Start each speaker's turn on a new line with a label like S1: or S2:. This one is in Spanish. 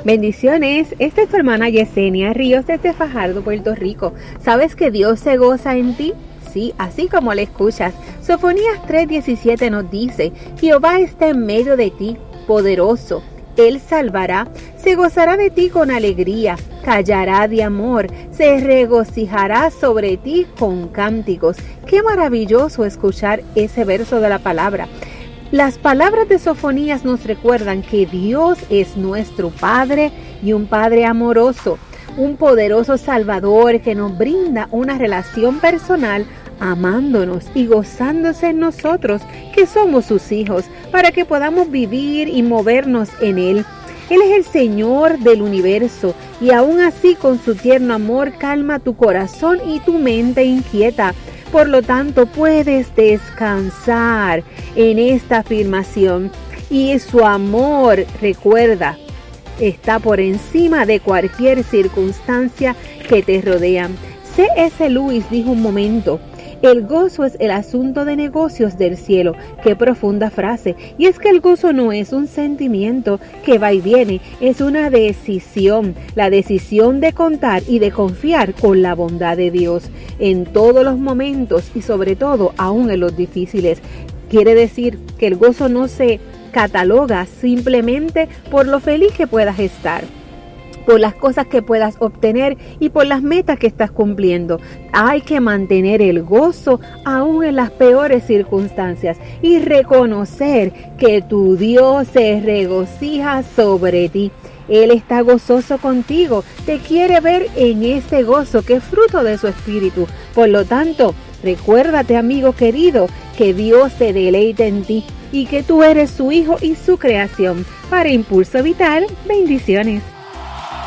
S1: Bendiciones, esta es tu hermana Yesenia Ríos desde Fajardo, Puerto Rico. ¿Sabes que Dios se goza en ti? Sí, así como le escuchas. Sofonías 3:17 nos dice: Jehová está en medio de ti, poderoso. Él salvará, se gozará de ti con alegría, callará de amor, se regocijará sobre ti con cánticos. Qué maravilloso escuchar ese verso de la palabra. Las palabras de Sofonías nos recuerdan que Dios es nuestro Padre y un Padre amoroso, un poderoso Salvador que nos brinda una relación personal amándonos y gozándose en nosotros, que somos sus hijos, para que podamos vivir y movernos en Él. Él es el Señor del universo y aún así con su tierno amor calma tu corazón y tu mente inquieta. Por lo tanto, puedes descansar en esta afirmación y su amor, recuerda, está por encima de cualquier circunstancia que te rodea. C.S. Lewis dijo un momento: el gozo es el asunto de negocios del cielo. Qué profunda frase. Y es que el gozo no es un sentimiento que va y viene, es una decisión, la decisión de contar y de confiar con la bondad de Dios en todos los momentos y sobre todo aún en los difíciles. Quiere decir que el gozo no se cataloga simplemente por lo feliz que puedas estar, por las cosas que puedas obtener y por las metas que estás cumpliendo. Hay que mantener el gozo aún en las peores circunstancias y reconocer que tu Dios se regocija sobre ti. Él está gozoso contigo, te quiere ver en ese gozo que es fruto de su espíritu. Por lo tanto, recuérdate, amigo querido, que Dios se deleita en ti y que tú eres su hijo y su creación. Para Impulso Vital, bendiciones.